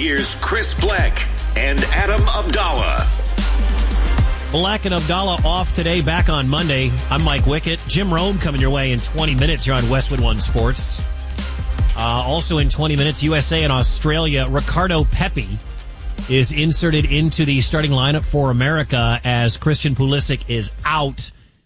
Here's Chris Black and Adam Abdallah. Black and Abdallah off today, back on Monday. I'm Mike Wickett. Jim Rome coming your way in 20 minutes here on Westwood One Sports. Also in 20 minutes, USA and Australia. Ricardo Pepi is inserted into the starting lineup for America as Christian Pulisic is out.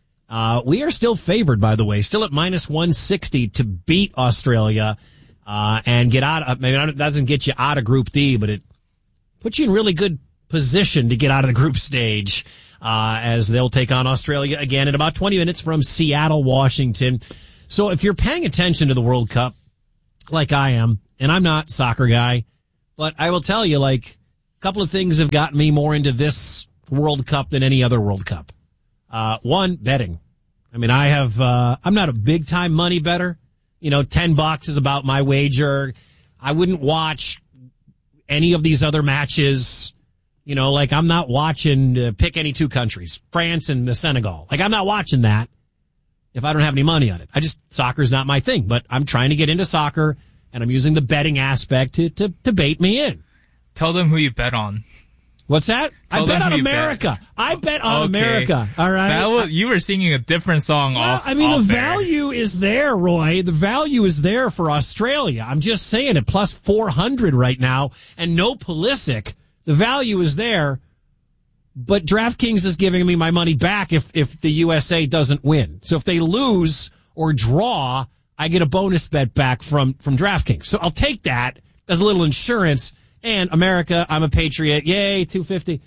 We are still favored, by the way, still at minus 160 to beat Australia and get out of, maybe that doesn't get you out of Group D, but it puts you in really good position to get out of the group stage as they'll take on Australia again in about 20 minutes from Seattle, Washington. So if you're paying attention to the World Cup, like I am, and I'm not a soccer guy, but I will tell you, like, a couple of things have gotten me more into this World Cup than any other World Cup. One, betting. I mean, I'm not a big time money bettor. You know, $10 is about my wager. I wouldn't watch any of these other matches. You know, like, I'm not watching pick any two countries, France and the Senegal. Like, I'm not watching that if I don't have any money on it. Soccer's not my thing, but I'm trying to get into soccer, and I'm using the betting aspect to bait me in. Tell them who you bet on. What's that? I bet on America. I bet on America. All right. You were singing a different song off. I mean, the value is there, Roy. The value is there for Australia. I'm just saying it, plus 400 right now, and no Pulisic. The value is there, but DraftKings is giving me my money back if the USA doesn't win. So if they lose or draw, I get a bonus bet back from DraftKings. So I'll take that as a little insurance. And America, I'm a patriot. Yay, 250.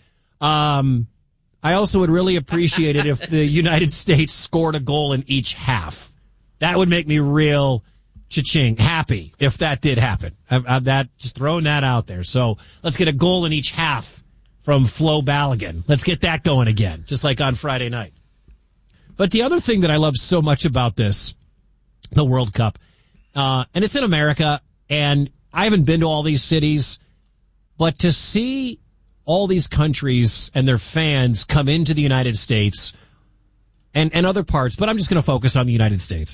I also would really appreciate it if the United States scored a goal in each half. That would make me real cha-ching happy if that did happen. Just throwing that out there. So let's get a goal in each half from Flo Balogun. Let's get that going again, just like on Friday night. But the other thing that I love so much about this, the World Cup, and it's in America, and I haven't been to all these cities, but to see all these countries and their fans come into the United States and other parts, but I'm just going to focus on the United States.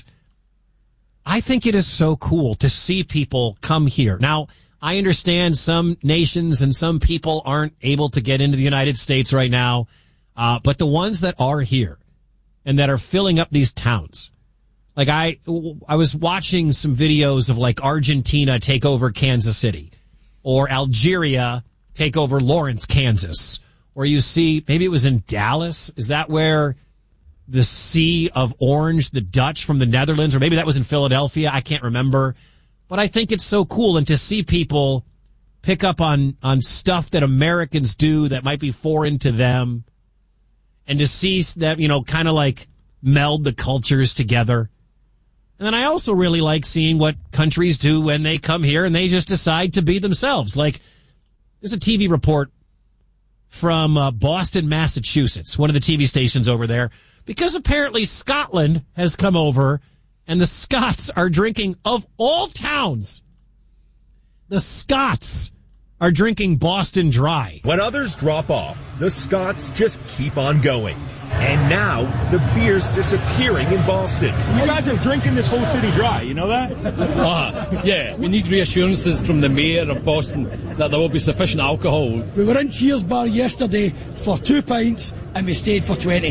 I think it is so cool to see people come here. Now, I understand some nations and some people aren't able to get into the United States right now, but the ones that are here and that are filling up these towns, like I was watching some videos of like Argentina take over Kansas City, or Algeria take over Lawrence, Kansas, or you see, maybe it was in Dallas. Is that where the Sea of Orange, the Dutch from the Netherlands, or maybe that was in Philadelphia? I can't remember. But I think it's so cool, and to see people pick up on stuff that Americans do that might be foreign to them, and to see that, you know, kind of like meld the cultures together. And then I also really like seeing what countries do when they come here and they just decide to be themselves. Like, there's a TV report from Boston, Massachusetts, one of the TV stations over there, because apparently Scotland has come over and the Scots are drinking, of all towns, the Scots are drinking Boston Dry. When others drop off, the Scots just keep on going. And now, the beer's disappearing in Boston. You guys are drinking this whole city dry, you know that? Yeah, we need reassurances from the mayor of Boston that there will be sufficient alcohol. We were in Cheers Bar yesterday for 2 pints and we stayed for 20.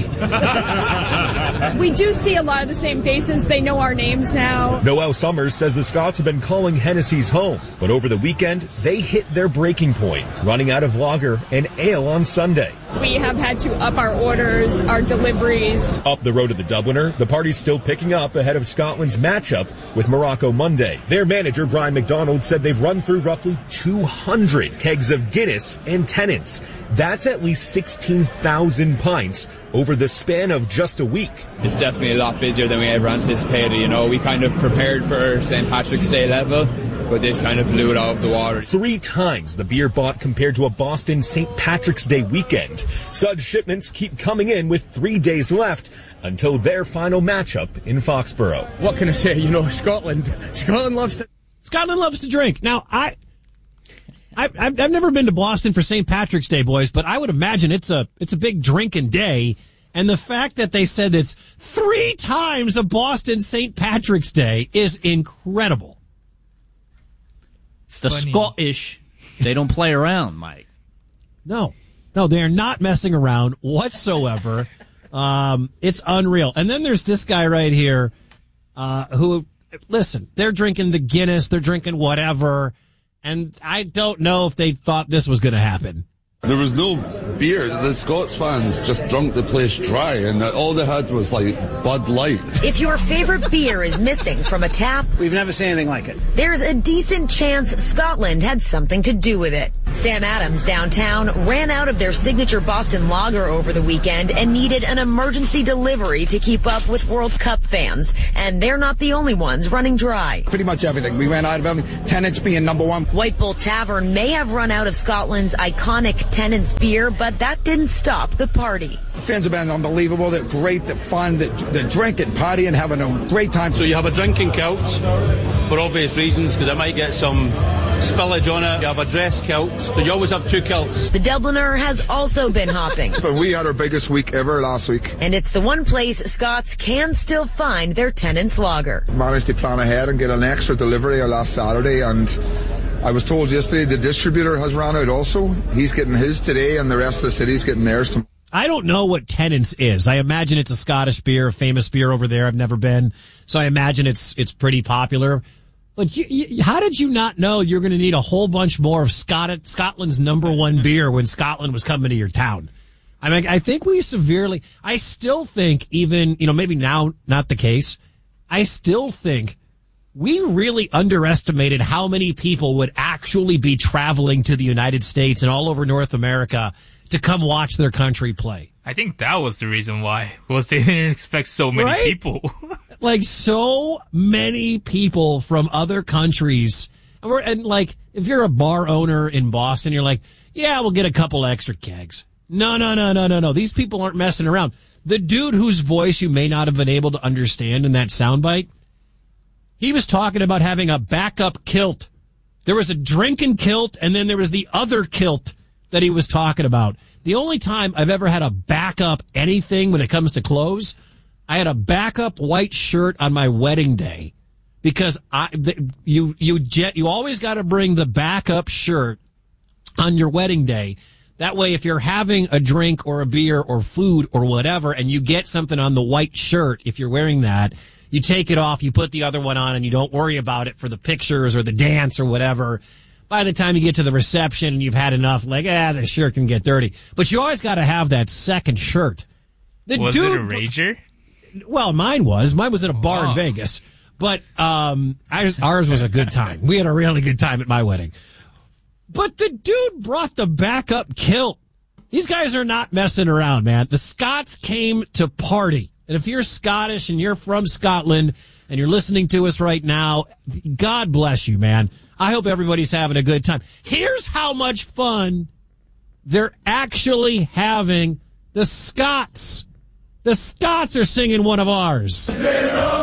We do see a lot of the same faces. They know our names now. Noel Summers says the Scots have been calling Hennessy's home, but over the weekend, they hit their breaking point, running out of lager and ale on Sunday. We have had to up our orders, our deliveries. Up the road to the Dubliner, the party's still picking up ahead of Scotland's matchup with Morocco Monday. Their manager, Brian McDonald, said they've run through roughly 200 kegs of Guinness and Tennent's. That's at least 16,000 pints over the span of just a week. It's definitely a lot busier than we ever anticipated. You know, we kind of prepared for St. Patrick's Day level, but this kind of blew it out of the water. 3 times the beer bought compared to a Boston St. Patrick's Day weekend. Such shipments keep coming in with 3 days left until their final matchup in Foxborough. What can I say? You know, Scotland loves to drink. Now, I've never been to Boston for St. Patrick's Day, boys, but I would imagine it's a big drinking day. And the fact that they said it's 3 times a Boston St. Patrick's Day is incredible. The Scottish They don't play around, Mike. No, they are not messing around whatsoever. It's unreal. And then there's this guy right here who, listen, they're drinking the Guinness, they're drinking whatever, and I don't know if they thought this was going to happen. There was no beer. The Scots fans just drunk the place dry, and all they had was, like, Bud Light. If your favorite beer is missing from a tap, We've never seen anything like it. there's a decent chance Scotland had something to do with it. Sam Adams downtown ran out of their signature Boston Lager over the weekend and needed an emergency delivery to keep up with World Cup fans. And they're not the only ones running dry. Pretty much everything. We ran out of everything. Tennent's being number one. White Bull Tavern may have run out of Scotland's iconic Tennent's beer, but that didn't stop the party. Fans have been unbelievable. They're great. They're fun. They're drinking, partying, having a great time. So you have a drinking kilt for obvious reasons, because it might get some spillage on it. You have a dress kilt, so you always have two kilts. The Dubliner has also been hopping. We had our biggest week ever last week. And it's the one place Scots can still find their Tennent's Lager. Managed to plan ahead and get an extra delivery last Saturday, and I was told yesterday the distributor has run out also. He's getting his today, and the rest of the city's getting theirs tomorrow. I don't know what Tennent's is. I imagine it's a Scottish beer, a famous beer over there. I've never been, so I imagine it's pretty popular. But how did you not know you're going to need a whole bunch more of Scotland's number one beer when Scotland was coming to your town? I mean, I think I still think even, maybe now not the case. I still think we really underestimated how many people would actually be traveling to the United States and all over North America to come watch their country play. I think that was the reason why, was they didn't expect so many people. Like, so many people from other countries. And if you're a bar owner in Boston, you're like, yeah, we'll get a couple extra kegs. No. These people aren't messing around. The dude whose voice you may not have been able to understand in that soundbite, he was talking about having a backup kilt. There was a drinking kilt, and then there was the other kilt that he was talking about. The only time I've ever had a backup anything when it comes to clothes, I had a backup white shirt on my wedding day, because you always got to bring the backup shirt on your wedding day. That way, if you're having a drink or a beer or food or whatever, and you get something on the white shirt, if you're wearing that, you take it off, you put the other one on, and you don't worry about it for the pictures or the dance or whatever. By the time you get to the reception and you've had enough, the shirt can get dirty. But you always got to have that second shirt. Was it a Rager? Well, mine was. Mine was at a bar in Vegas. But ours was a good time. We had a really good time at my wedding. But the dude brought the backup kilt. These guys are not messing around, man. The Scots came to party. And if you're Scottish and you're from Scotland and you're listening to us right now, God bless you, man. I hope everybody's having a good time. Here's how much fun they're actually having. The Scots. The Scots are singing one of ours.